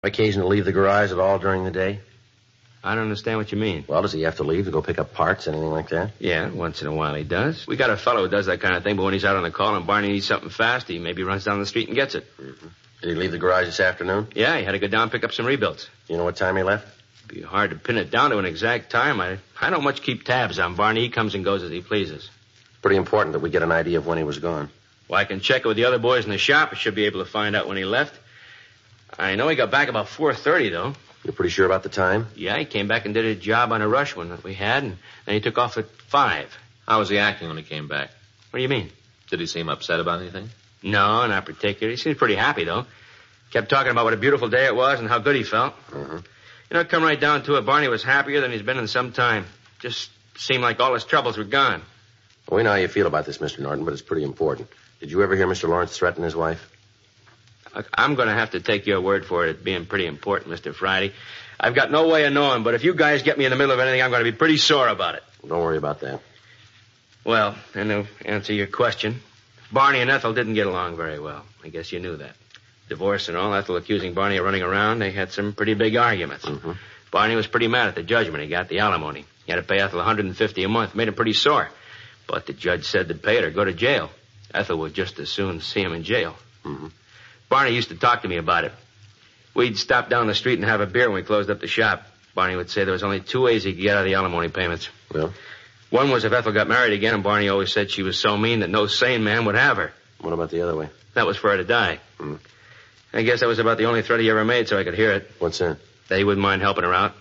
Occasion to leave the garage at all during the day? I don't understand what you mean. Well, does he have to leave to go pick up parts, anything like that? Yeah, once in a while he does. We got a fellow who does that kind of thing, but when he's out on the call and Barney needs something fast, he maybe runs down the street and gets it. Mm-hmm. Did he leave the garage this afternoon? Yeah, he had to go down and pick up some rebuilds. You know what time he left? It'd be hard to pin it down to an exact time. I don't much keep tabs on Barney. He comes and goes as he pleases. Pretty important that we get an idea of when he was gone. Well, I can check it with the other boys in the shop. I should be able to find out when he left. I know he got back about 4:30, though. You're pretty sure about the time? Yeah, he came back and did a job on a rush one that we had, and then he took off at 5. How was he acting when he came back? What do you mean? Did he seem upset about anything? No, not particularly. He seemed pretty happy, though. Kept talking about what a beautiful day it was and how good he felt. Mm-hmm. You know, come right down to it, Barney was happier than he's been in some time. Just seemed like all his troubles were gone. Well, we know how you feel about this, Mr. Norton, but it's pretty important. Did you ever hear Mr. Lawrence threaten his wife? Look, I'm going to have to take your word for it as being pretty important, Mr. Friday. I've got no way of knowing, but if you guys get me in the middle of anything, I'm going to be pretty sore about it. Don't worry about that. Well, and to answer your question, Barney and Ethel didn't get along very well. I guess you knew that. Divorce and all, Ethel accusing Barney of running around, they had some pretty big arguments. Mm-hmm. Barney was pretty mad at the judgment he got, the alimony. He had to pay Ethel $150 a month, made him pretty sore. But the judge said to pay it or go to jail. Ethel would just as soon see him in jail. Mm-hmm. Barney used to talk to me about it. We'd stop down the street and have a beer when we closed up the shop. Barney would say there was only 2 ways he could get out of the alimony payments. Well? One was if Ethel got married again, and Barney always said she was so mean that no sane man would have her. What about the other way? That was for her to die. Mm. I guess that was about the only threat he ever made so I could hear it. What's that? That he wouldn't mind helping her out.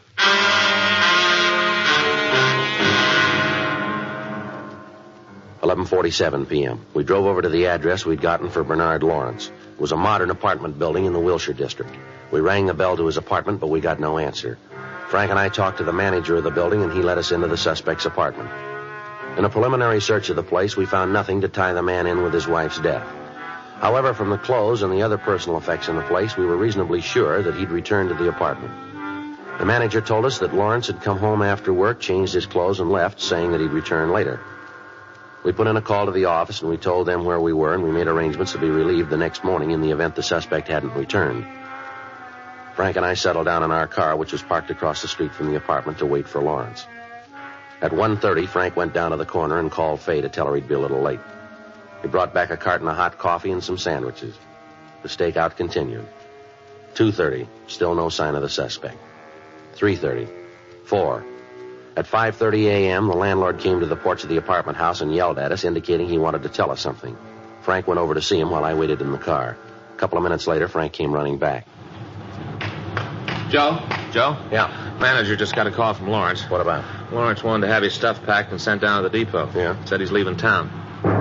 $11:47 p.m. We drove over to the address we'd gotten for Bernard Lawrence. It was a modern apartment building in the Wilshire district. We rang the bell to his apartment, but we got no answer. Frank and I talked to the manager of the building, and he let us into the suspect's apartment. In a preliminary search of the place, we found nothing to tie the man in with his wife's death. However, from the clothes and the other personal effects in the place, we were reasonably sure that he'd returned to the apartment. The manager told us that Lawrence had come home after work, changed his clothes, and left, saying that he'd return later. We put in a call to the office, and we told them where we were, and we made arrangements to be relieved the next morning in the event the suspect hadn't returned. Frank and I settled down in our car, which was parked across the street from the apartment, to wait for Lawrence. At 1:30, Frank went down to the corner and called Fay to tell her he'd be a little late. He brought back a carton of hot coffee and some sandwiches. The stakeout continued. 2:30, still no sign of the suspect. 3:30, 4. At 5:30 a.m., the landlord came to the porch of the apartment house and yelled at us, indicating he wanted to tell us something. Frank went over to see him while I waited in the car. A couple of minutes later, Frank came running back. Joe? Joe? Yeah. Manager just got a call from Lawrence. What about? Lawrence wanted to have his stuff packed and sent down to the depot. Yeah? Said he's leaving town.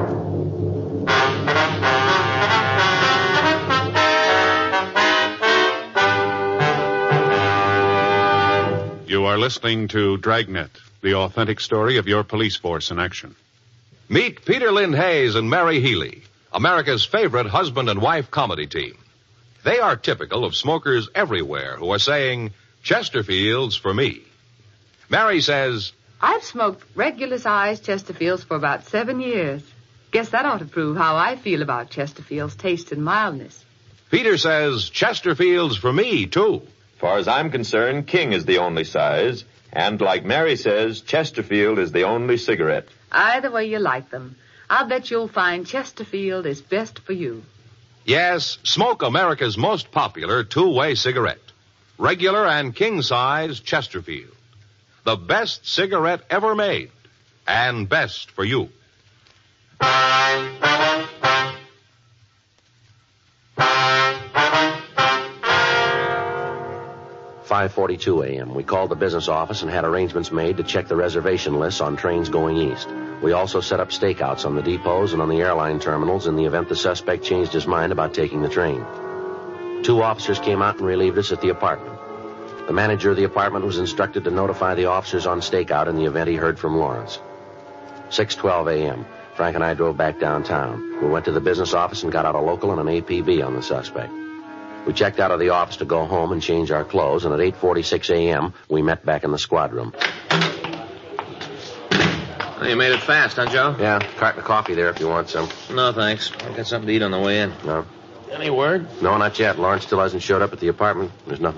You are listening to Dragnet, the authentic story of your police force in action. Meet Peter Lynn Hayes and Mary Healy, America's favorite husband and wife comedy team. They are typical of smokers everywhere who are saying, Chesterfields for me. Mary says, I've smoked regular-sized Chesterfields for about 7 years. Guess that ought to prove how I feel about Chesterfield's taste and mildness. Peter says, Chesterfields for me, too. Far as I'm concerned, King is the only size. And like Mary says, Chesterfield is the only cigarette. Either way you like them, I'll bet you'll find Chesterfield is best for you. Yes, smoke America's most popular two-way cigarette. Regular and king-size Chesterfield. The best cigarette ever made. And best for you. 5:42 a.m. We called the business office and had arrangements made to check the reservation lists on trains going east. We also set up stakeouts on the depots and on the airline terminals in the event the suspect changed his mind about taking the train. 2 officers came out and relieved us at the apartment. The manager of the apartment was instructed to notify the officers on stakeout in the event he heard from Lawrence. 6:12 a.m. Frank and I drove back downtown. We went to the business office and got out a local and an APB on the suspect. We checked out of the office to go home and change our clothes, and at 8:46 a.m., we met back in the squad room. Oh, you made it fast, huh, Joe? Yeah, carton of coffee there if you want some. No, thanks. I got something to eat on the way in. No? Any word? No, not yet. Lawrence still hasn't showed up at the apartment. There's nothing